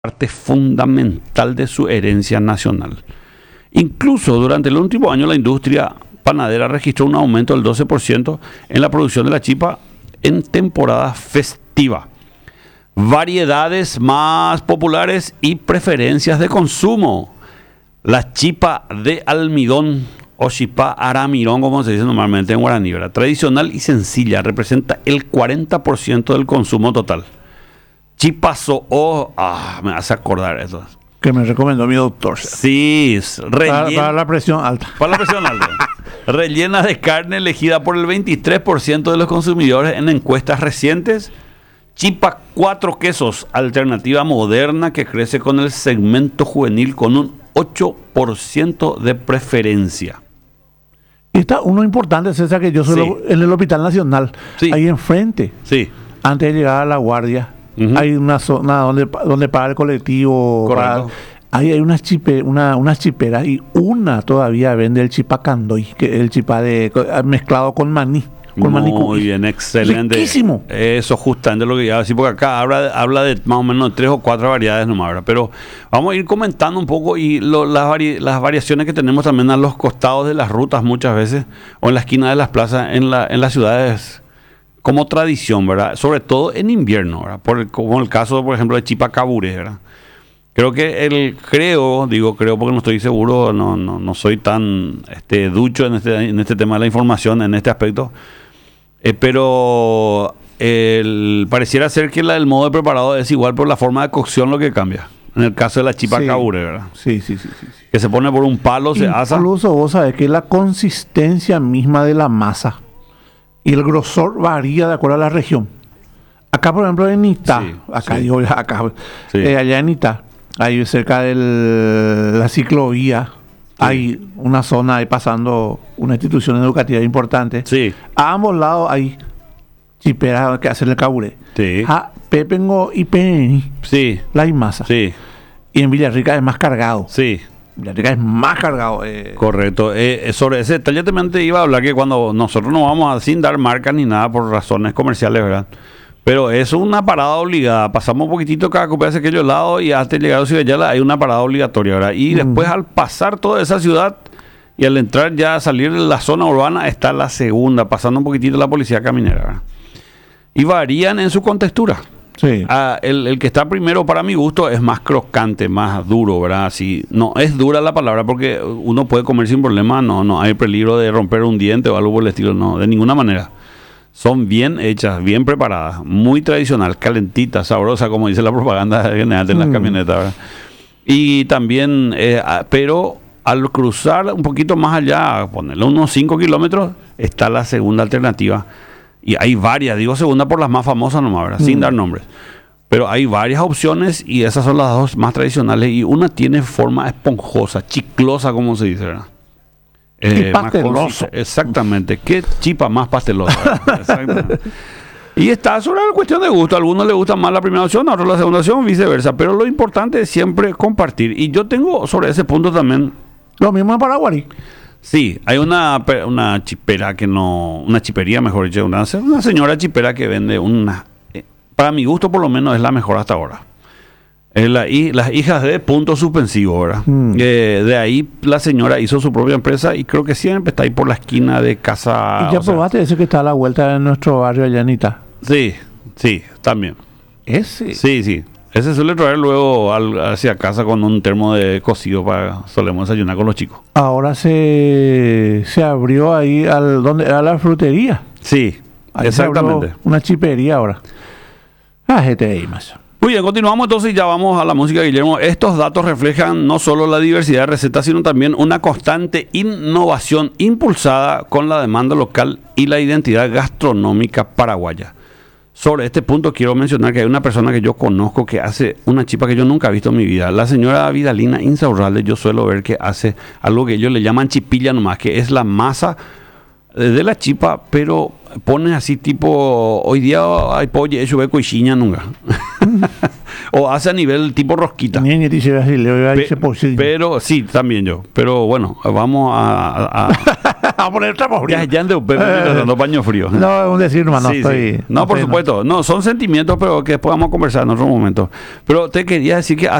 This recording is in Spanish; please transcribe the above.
parte fundamental de su herencia nacional. Incluso durante el último año la industria panadera registró un aumento del 12% en la producción de la chipa en temporada festiva. Variedades más populares y preferencias de consumo. La chipa de almidón o chipa aramirón, como se dice normalmente en guaraní, ¿verdad? Tradicional y sencilla, representa el 40% del consumo total. Chipa so'o, me hace acordar eso. Que me recomendó mi doctor. Sí, Para la presión alta. Para la presión alta. Rellena de carne, elegida por el 23% de los consumidores en encuestas recientes. Chipa 4 quesos, alternativa moderna que crece con el segmento juvenil con un 8% de preferencia. Y está uno importante, César, que yo soy en el Hospital Nacional, ahí enfrente, antes de llegar a La Guardia. Hay una zona donde para el colectivo. Ahí hay unas chiperas y una todavía vende el chipacandoy, que es el chipá mezclado con maní. Muy bien, excelente. Riquísimo. Eso justamente lo que iba a decir, porque acá habla de más o menos 3 o 4 variedades nomás, ¿verdad? Pero vamos a ir comentando un poco y las variaciones que tenemos también a los costados de las rutas muchas veces, o en la esquina de las plazas en las ciudades, como tradición, ¿verdad? Sobre todo en invierno, ¿verdad? Como el caso, por ejemplo, de Chipacabures, ¿verdad? Creo que creo porque no estoy seguro, no soy tan ducho en este tema de la información, en este aspecto, pero pareciera ser que el modo de preparado es igual, por la forma de cocción lo que cambia. En el caso de la Chipacabures, ¿verdad? Sí. Que se pone por un palo, se asa. Incluso vos sabés que la consistencia misma de la masa y el grosor varía de acuerdo a la región. Acá, por ejemplo, en Itá, allá en Itá, ahí cerca de la ciclovía, hay una zona ahí pasando una institución educativa importante. A ambos lados hay chiperas que hacen el caburé. Pepengo y Penení, la masa. Y en Villarrica es más cargado. Villarrica es más cargado. Correcto. Sobre ese detalle también te iba a hablar, que cuando nosotros no vamos sin dar marcas ni nada por razones comerciales, ¿verdad? Pero es una parada obligada. Pasamos un poquitito cada copia hacia aquellos lados y hasta llegar a Ciudad Yala hay una parada obligatoria, ¿verdad? Y después, al pasar toda esa ciudad y al entrar ya, salir de la zona urbana, está la segunda, pasando un poquitito la policía caminera, ¿verdad? Y varían en su contextura. El que está primero, para mi gusto, es más crocante, más duro, ¿verdad? Así, no es dura la palabra, porque uno puede comer sin problema, no hay peligro de romper un diente o algo por el estilo, no, de ninguna manera. Son bien hechas, bien preparadas, muy tradicional, calentita, sabrosa, como dice la propaganda general de las camionetas, ¿verdad? Y también, pero al cruzar un poquito más allá, ponerle unos 5 kilómetros, está la segunda alternativa. Y hay varias, digo segunda por las más famosas nomás, ¿verdad? Sin dar nombres. Pero hay varias opciones y esas son las dos más tradicionales. Y una tiene forma esponjosa, chiclosa, como se dice, ¿verdad? Y pasteloso. Exactamente. Qué chipa más pastelosa. Exactamente. Y está sobre la cuestión de gusto. A algunos les gusta más la primera opción, a otros la segunda opción, viceversa. Pero lo importante es siempre compartir. Y yo tengo sobre ese punto también. Lo mismo en Paraguay. Sí, hay una chipera una chipería, mejor dicho, una señora chipera que vende para mi gusto por lo menos es la mejor hasta ahora. Las hijas de punto suspensivo, ¿verdad? De ahí la señora hizo su propia empresa y creo que siempre está ahí por la esquina de casa. ¿Y ya probaste ese que está a la vuelta de nuestro barrio Llanita? Sí, también. ¿Ese? Sí. Ese suele traer luego hacia casa con un termo de cocido solemos desayunar con los chicos. Ahora se abrió ahí donde era la frutería. Sí, ahí exactamente. Una chipería ahora. GTI más. Muy bien, continuamos entonces y ya vamos a la música, Guillermo. Estos datos reflejan no solo la diversidad de recetas, sino también una constante innovación impulsada con la demanda local y la identidad gastronómica paraguaya. Sobre este punto quiero mencionar que hay una persona que yo conozco que hace una chipa que yo nunca he visto en mi vida. La señora Vidalina Insaurralde, yo suelo ver que hace algo que ellos le llaman chipilla nomás, que es la masa de la chipa, pero pone así tipo, hoy día hay pollo hecho de coichiña nunca. O hace a nivel tipo rosquita. Pero sí, también yo. Pero bueno, vamos a Vamos a poner trapo frío. Ya ande dando paño frío. No, es un decir, hermano. Sí, sí. No, por supuesto. No, son sentimientos, pero que después vamos a conversar en otro momento. Pero te quería decir que